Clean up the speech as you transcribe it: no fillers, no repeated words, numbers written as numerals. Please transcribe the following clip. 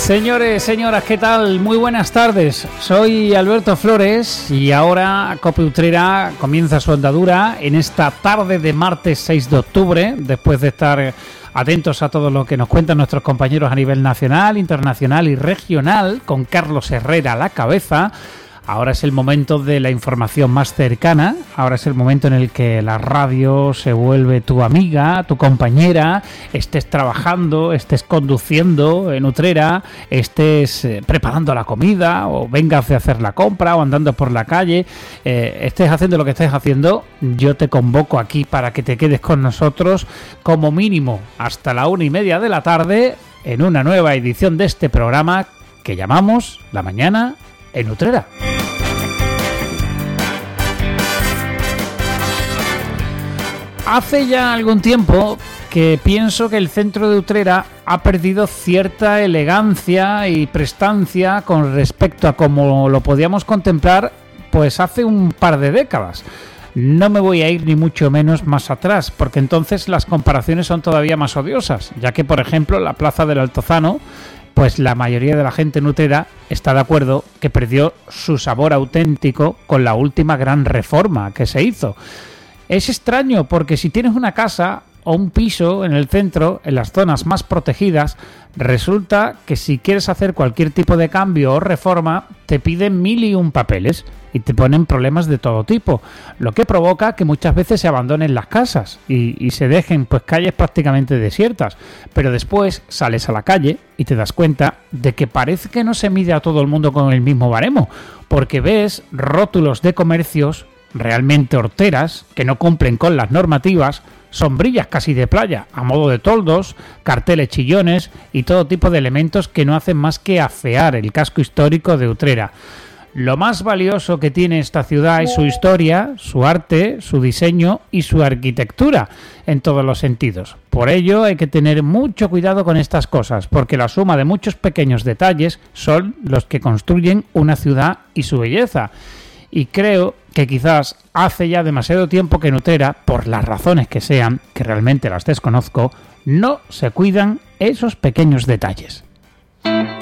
Señores, señoras, ¿qué tal? Muy buenas tardes. Soy Alberto Flores y ahora COPE Utrera comienza su andadura en esta tarde de martes 6 de octubre, después de estar atentos a todo lo que nos cuentan nuestros compañeros a nivel nacional, internacional y regional, con Carlos Herrera a la cabeza. Ahora es el momento de la información más cercana, ahora es el momento en el que la radio se vuelve tu amiga, tu compañera, estés trabajando, estés conduciendo en Utrera, estés preparando la comida o vengas de hacer la compra o andando por la calle, estés haciendo lo que estés haciendo, yo te convoco aquí para que te quedes con nosotros como mínimo hasta la 1:30 de la tarde en una nueva edición de este programa que llamamos La Mañana en Utrera. Hace ya algún tiempo que pienso que el centro de Utrera ha perdido cierta elegancia y prestancia con respecto a cómo lo podíamos contemplar pues hace un par de décadas. No me voy a ir ni mucho menos más atrás, porque entonces las comparaciones son todavía más odiosas, ya que, por ejemplo, la Plaza del Altozano, pues la mayoría de la gente en Utrera está de acuerdo que perdió su sabor auténtico con la última gran reforma que se hizo. Es extraño porque si tienes una casa o un piso en el centro, en las zonas más protegidas, resulta que si quieres hacer cualquier tipo de cambio o reforma, te piden 1001 papeles y te ponen problemas de todo tipo, lo que provoca que muchas veces se abandonen las casas y se dejen pues calles prácticamente desiertas, pero después sales a la calle y te das cuenta de que parece que no se mide a todo el mundo con el mismo baremo, porque ves rótulos de comercios realmente horteras, que no cumplen con las normativas, sombrillas casi de playa a modo de toldos, carteles chillones y todo tipo de elementos que no hacen más que afear el casco histórico de Utrera. Lo más valioso que tiene esta ciudad es su historia, su arte, su diseño y su arquitectura en todos los sentidos. Por ello hay que tener mucho cuidado con estas cosas, porque la suma de muchos pequeños detalles son los que construyen una ciudad y su belleza. Y creo que quizás hace ya demasiado tiempo que en Utrera, por las razones que sean, que realmente las desconozco, no se cuidan esos pequeños detalles.